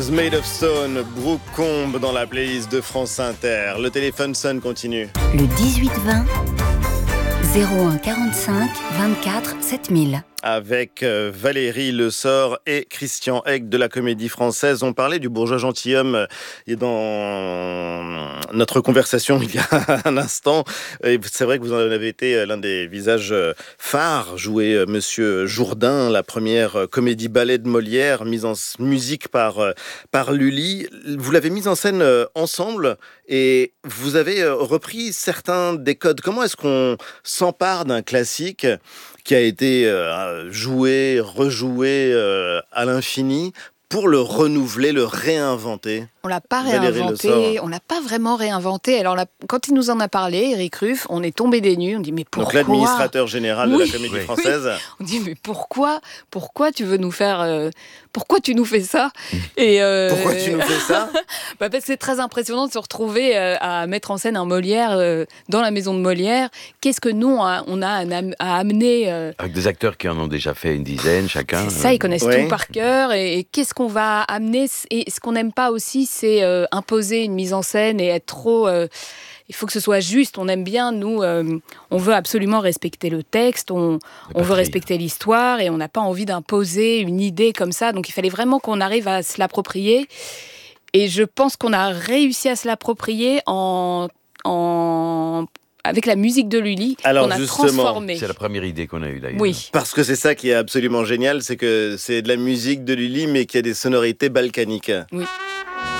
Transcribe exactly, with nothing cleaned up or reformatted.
Made of Stone, Brooke Combe dans la playlist de France Inter. Le téléphone sonne, continue. Le dix-huit vingt, zéro un quarante-cinq vingt-quatre sept mille. Avec Valérie Le Sort et Christian Hegg de la Comédie Française. On parlait du bourgeois gentilhomme et dans notre conversation il y a un instant. Et c'est vrai que vous en avez été l'un des visages phares, joué Monsieur Jourdain, la première comédie-ballet de Molière, mise en musique par, par Lully. Vous l'avez mise en scène ensemble et vous avez repris certains des codes. Comment est-ce qu'on s'empare d'un classique qui a été euh, joué, rejoué euh, à l'infini pour le renouveler, le réinventer? On l'a pas réinventé, on l'a pas vraiment réinventé. Alors là, quand il nous en a parlé, Éric Ruff, on est tombé des nues. On dit mais pourquoi? Donc l'administrateur général oui, de la Comédie oui, Française. Oui. On dit mais pourquoi, pourquoi tu veux nous faire, euh, pourquoi tu nous fais ça? Et euh, pourquoi tu nous fais ça? bah parce que c'est très impressionnant de se retrouver euh, à mettre en scène un Molière euh, dans la maison de Molière. Qu'est-ce que nous on a, on a à amener euh... avec des acteurs qui en ont déjà fait une dizaine chacun. C'est ça, ils connaissent ouais. tout par cœur. Et, et qu'est-ce qu'on va amener? Et ce qu'on n'aime pas aussi, c'est euh, imposer une mise en scène et être trop... Euh, il faut que ce soit juste. On aime bien, nous, euh, on veut absolument respecter le texte, on, on veut respecter l'histoire et on n'a pas envie d'imposer une idée comme ça. Donc il fallait vraiment qu'on arrive à se l'approprier. Et je pense qu'on a réussi à se l'approprier en... en avec la musique de Lully, Alors qu'on a justement, transformée. C'est la première idée qu'on a eue d'ailleurs. Oui. Parce que c'est ça qui est absolument génial, c'est que c'est de la musique de Lully, mais qui a des sonorités balkaniques. Oui.